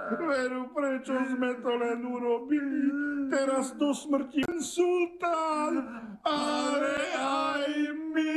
Veru, prečo sme to len urobili? Teraz do smrti sultán, ale aj my.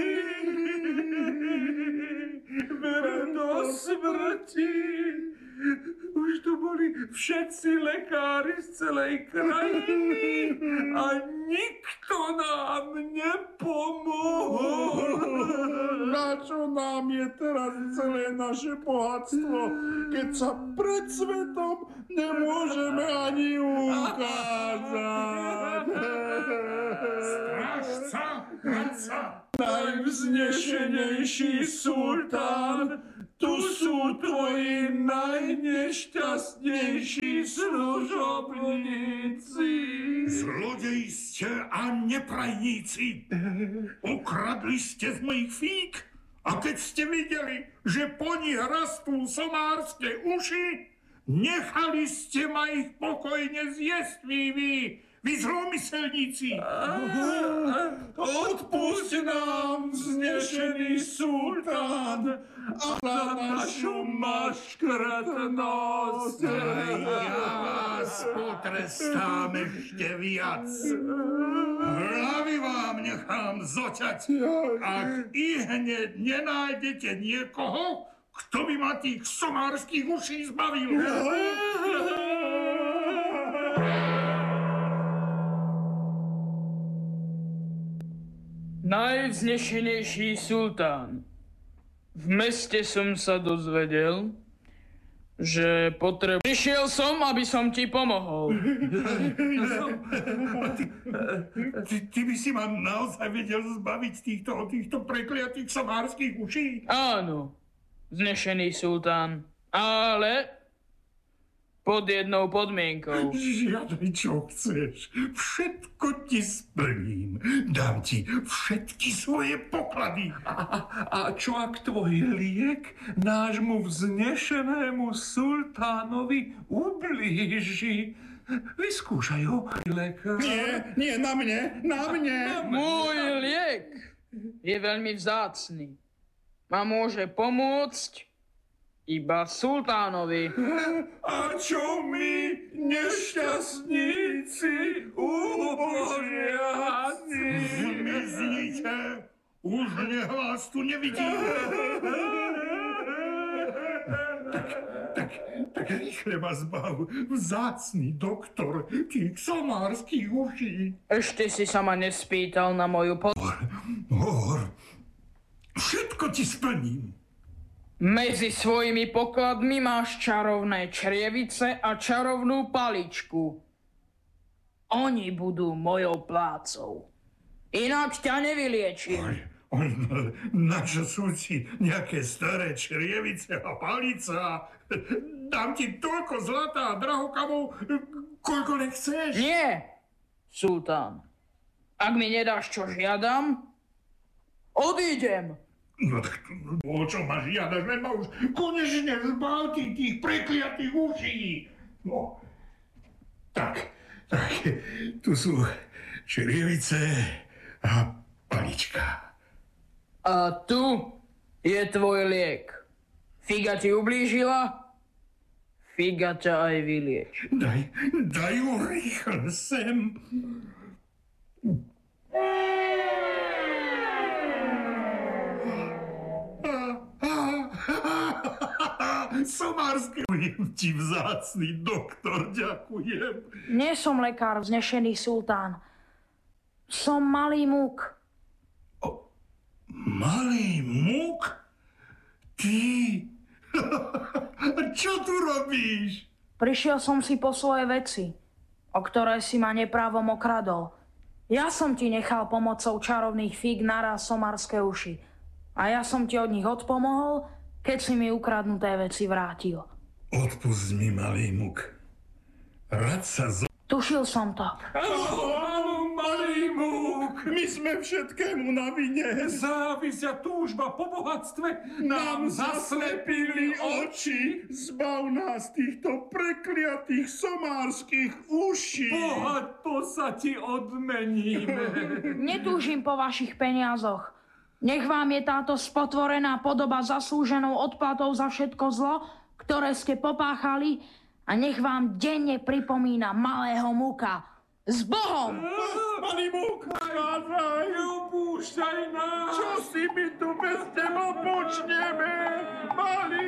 Veru do smrti. Už tu boli všetci lekári z celej krajiny a nikto nám nepomohol. Na čo nám je teraz celé naše bohatstvo, keď sa pred svetom nemôžeme ani ukázať? Strážca, radca! Najvznešenejší sultán, tu sú tvoji najnešťastnejší služobníci. Zlodeji ste a neprajníci. Ukradli ste z mojich fík a keď ste videli, že po nich rastú somárske uši, nechali ste ma ich pokojne zjesť, vy zlomyselníci. Odpusť nám, vznešený sultán, a za našu maškratnosť. Ja vás potrestám ešte viac. Hlavy vám nechám zoťať, ak i hneď nenájdete niekoho, kto by ma tých somárskych uší zbavil. Najvznešenejší sultán. V meste som sa dozvedel, že Prišiel som, aby som ti pomohol. Ty by si ma naozaj vedel zbaviť týchto prekliatých somárskych uší? Áno, vznešený sultán, ale pod jednou podmienkou. Žiadaj, čo chceš. Všetko ti splním. Dám ti všetky svoje poklady. A čo ak tvoj liek nášmu vznešenému sultánovi ublíži? Vyskúšaj ho, lekár. Nie, na mne. Môj liek je veľmi vzácny a môže pomôcť iba sultánovi. A čo my, nešťastníci, ubožiaci? Zmiznite. Už nech vás tu nevidím. Tak rýchle ma zbav, vzácny doktor tých somárskych uší. Ešte si sa ma nespýtal na moju Hovor, všetko ti splním. Medzi svojimi pokladmi máš čarovné črievice a čarovnú paličku. Oni budú mojou plácou. Ináč ťa nevyliečím. Na čo sú ti nejaké staré črievice a palica? Dám ti toľko zlata a drahokamov, koľko nechceš. Nie, sultán. Ak mi nedáš, čo žiadam, odídem. No tak o čo ma žiadaš? Len ma už konečne zbav tých prekliatých uší. No, tak, tu sú črievice a palička. A tu je tvoj liek. Figa ti ublížila? Figa ťa aj vylieči. Daj ju rýchle sem. Somárske. Ďakujem ti, vzácny doktor, ďakujem. Nie som lekár, vznešený sultán. Som malý múk. Malý múk? Ty? Čo tu robíš? Prišiel som si po svoje veci, o ktoré si ma neprávom okradol. Ja som ti nechal pomocou čarovných fíg naraz somárske uši. A ja som ti od nich odpomohol, keď si mi ukradnuté veci vrátil. Odpusť mi, malý múk. Rád sa Tušil som to. Áno, malý múk, my sme všetkému na vine. Závisť a túžba po bohatstve Nám zaslepili oči. Zbav nás týchto prekliatých somárskych uší. bohato sa ti odmeníme. Netúžim po vašich peniazoch. Nech vám je táto spotvorená podoba zaslúženou odplatou za všetko zlo, ktoré ste popáchali a nech vám denne pripomína malého Muka. S Bohom! Malý Muk, vázaj! Neopúšťaj nás! Čo si my tu bez teba počneme? Malý